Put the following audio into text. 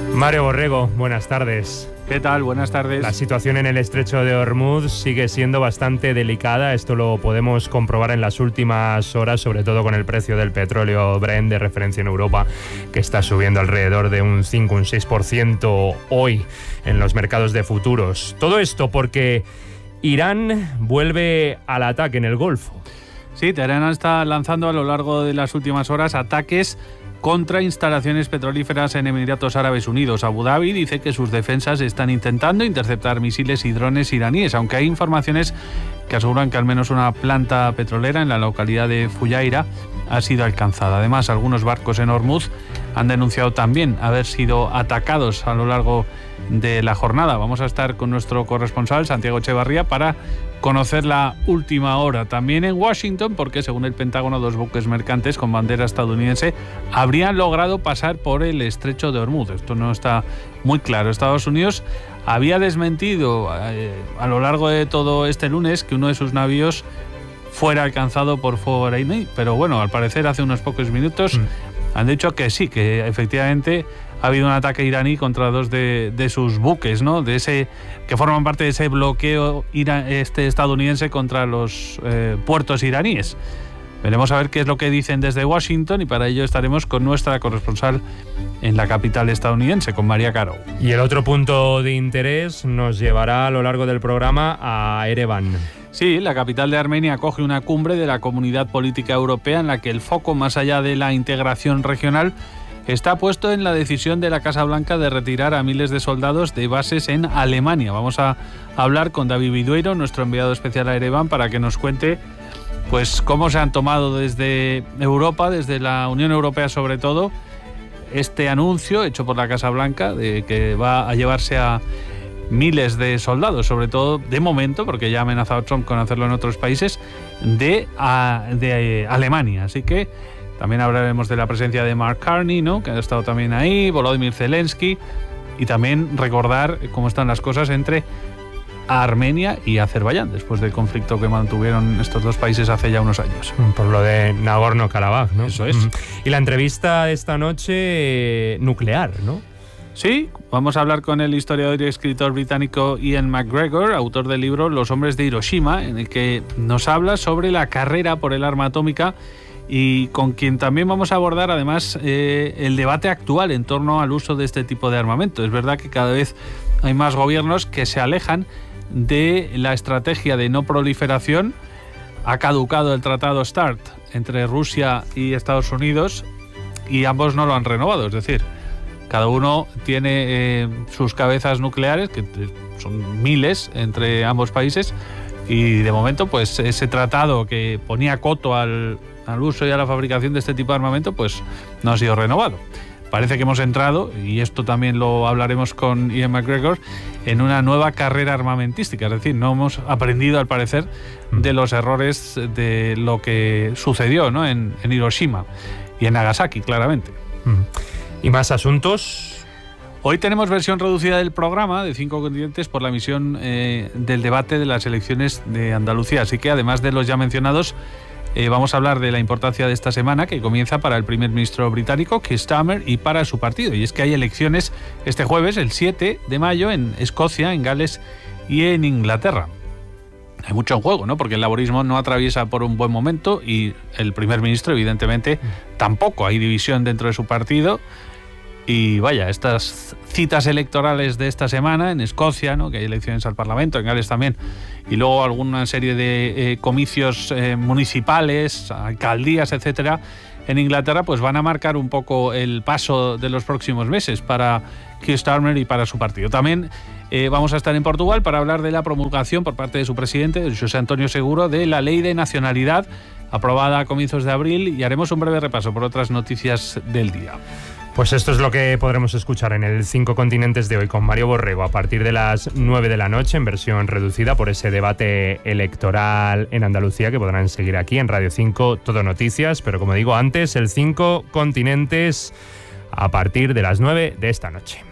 Mario Borrego, buenas tardes. ¿Qué tal? Buenas tardes. La situación en el estrecho de Hormuz sigue siendo bastante delicada. Esto lo podemos comprobar en las últimas horas, sobre todo con el precio del petróleo Brent de referencia en Europa, que está subiendo alrededor de un 5, un 6% hoy en los mercados de futuros. Todo esto porque Irán vuelve al ataque en el Golfo. Sí, Teherán está lanzando a lo largo de las últimas horas ataques contra instalaciones petrolíferas en Emiratos Árabes Unidos. Abu Dhabi dice que sus defensas están intentando interceptar misiles y drones iraníes, aunque hay informaciones que aseguran que al menos una planta petrolera en la localidad de Fujairah ha sido alcanzada. Además, algunos barcos en Hormuz han denunciado también haber sido atacados a lo largo de la jornada. Vamos a estar con nuestro corresponsal, Santiago Echevarría, para conocer la última hora. También en Washington, porque según el Pentágono, 2 buques mercantes con bandera estadounidense habrían logrado pasar por el estrecho de Hormuz. Esto no está muy claro. Estados Unidos había desmentido a lo largo de todo este lunes que uno de sus navíos fuera alcanzado por fuego iraní, pero bueno, al parecer hace unos pocos minutos han dicho que sí, que efectivamente ha habido un ataque iraní contra 2 de sus buques, ¿no? De ese que forman parte de ese bloqueo estadounidense contra los puertos iraníes. Veremos a ver qué es lo que dicen desde Washington y para ello estaremos con nuestra corresponsal en la capital estadounidense, con María Caro. Y el otro punto de interés nos llevará a lo largo del programa a Ereván. Sí, la capital de Armenia acoge una cumbre de la Comunidad Política Europea en la que el foco, más allá de la integración regional, está puesto en la decisión de la Casa Blanca de retirar a miles de soldados de bases en Alemania. Vamos a hablar con David Vidueiro, nuestro enviado especial a Ereván, para que nos cuente pues cómo se han tomado desde Europa, desde la Unión Europea sobre todo, este anuncio hecho por la Casa Blanca de que va a llevarse a miles de soldados, sobre todo de momento, porque ya ha amenazado Trump con hacerlo en otros países, de Alemania. Así que también hablaremos de la presencia de Mark Carney, ¿no?, que ha estado también ahí, Volodymyr Zelensky, y también recordar cómo están las cosas entre Armenia y Azerbaiyán, después del conflicto que mantuvieron estos dos países hace ya unos años. Por lo de Nagorno-Karabaj, ¿no? Eso es. Y la entrevista de esta noche, nuclear, ¿no? Sí, vamos a hablar con el historiador y escritor británico Ian McGregor, autor del libro Los hombres de Hiroshima, en el que nos habla sobre la carrera por el arma atómica y con quien también vamos a abordar además el debate actual en torno al uso de este tipo de armamento. Es verdad que cada vez hay más gobiernos que se alejan de la estrategia de no proliferación. Ha caducado el tratado START entre Rusia y Estados Unidos y ambos no lo han renovado, es decir, cada uno tiene sus cabezas nucleares, que son miles entre ambos países, y de momento pues ese tratado que ponía coto al uso y a la fabricación de este tipo de armamento pues no ha sido renovado. Parece que hemos entrado, y esto también lo hablaremos con Ian McGregor, en una nueva carrera armamentística. Es decir, no hemos aprendido, al parecer, de los errores de lo que sucedió, ¿no?, en Hiroshima y en Nagasaki, claramente. ¿Y más asuntos? Hoy tenemos versión reducida del programa de 5 continentes por la emisión del debate de las elecciones de Andalucía. Así que, además de los ya mencionados, vamos a hablar de la importancia de esta semana que comienza para el primer ministro británico, Keir Starmer, y para su partido. Y es que hay elecciones este jueves, el 7 de mayo, en Escocia, en Gales y en Inglaterra. Hay mucho en juego, ¿no?, porque el laborismo no atraviesa por un buen momento y el primer ministro, evidentemente, tampoco. Hay división dentro de su partido. Y vaya, estas citas electorales de esta semana en Escocia, ¿no?, que hay elecciones al Parlamento, en Gales también, y luego alguna serie de comicios municipales, alcaldías, etcétera, en Inglaterra, pues van a marcar un poco el paso de los próximos meses para Keir Starmer y para su partido. También vamos a estar en Portugal para hablar de la promulgación por parte de su presidente, José Antonio Seguro, de la Ley de Nacionalidad, aprobada a comienzos de abril, y haremos un breve repaso por otras noticias del día. Pues esto es lo que podremos escuchar en el 5 continentes de hoy con Mario Borrego a partir de las 9 de la noche en versión reducida por ese debate electoral en Andalucía que podrán seguir aquí en Radio 5 Todo Noticias, pero como digo antes, el 5 continentes a partir de las 9 de esta noche.